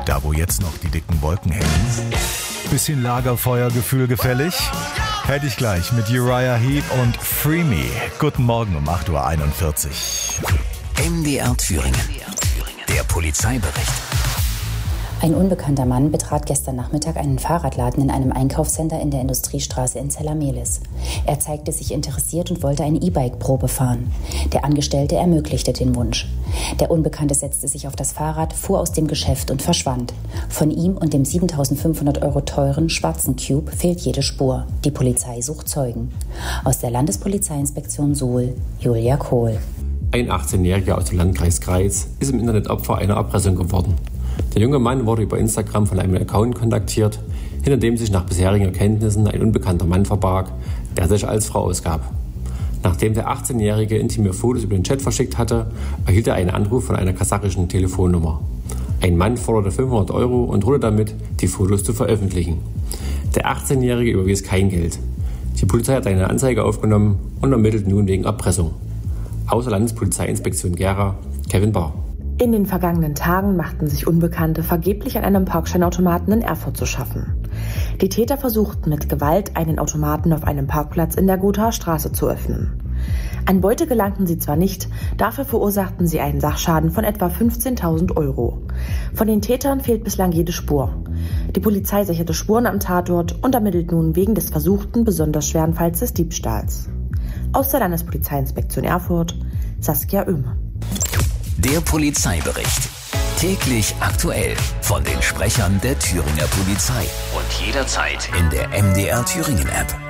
da wo jetzt noch die dicken Wolken hängen. Bisschen Lagerfeuergefühl gefällig? Hätte ich gleich mit Uriah Heep und Free Me. Guten Morgen um 8.41 Uhr. MDR Thüringen. Der Polizeibericht. Ein unbekannter Mann betrat gestern Nachmittag einen Fahrradladen in einem Einkaufscenter in der Industriestraße in Zellamelis. Er zeigte sich interessiert und wollte eine E-Bike-Probe fahren. Der Angestellte ermöglichte den Wunsch. Der Unbekannte setzte sich auf das Fahrrad, fuhr aus dem Geschäft und verschwand. Von ihm und dem 7.500 € teuren schwarzen Cube fehlt jede Spur. Die Polizei sucht Zeugen. Aus der Landespolizeiinspektion Suhl, Julia Kohl. Ein 18-Jähriger aus dem Landkreis Greiz ist im Internet Opfer einer Erpressung geworden. Der junge Mann wurde über Instagram von einem Account kontaktiert, hinter dem sich nach bisherigen Erkenntnissen ein unbekannter Mann verbarg, der sich als Frau ausgab. Nachdem der 18-Jährige intime Fotos über den Chat verschickt hatte, erhielt er einen Anruf von einer kasachischen Telefonnummer. Ein Mann forderte 500 € und drohte damit, die Fotos zu veröffentlichen. Der 18-Jährige überwies kein Geld. Die Polizei hat eine Anzeige aufgenommen und ermittelt nun wegen Erpressung. Aus der Landespolizeiinspektion Gera, Kevin Bahr. In den vergangenen Tagen machten sich Unbekannte vergeblich an einem Parkscheinautomaten in Erfurt zu schaffen. Die Täter versuchten mit Gewalt, einen Automaten auf einem Parkplatz in der Gothaer Straße zu öffnen. An Beute gelangten sie zwar nicht, dafür verursachten sie einen Sachschaden von etwa 15.000 €. Von den Tätern fehlt bislang jede Spur. Die Polizei sicherte Spuren am Tatort und ermittelt nun wegen des versuchten, besonders schweren Falls des Diebstahls. Aus der Landespolizeiinspektion Erfurt, Saskia Oehme. Der Polizeibericht. Täglich aktuell von den Sprechern der Thüringer Polizei. Und jederzeit in der MDR Thüringen App.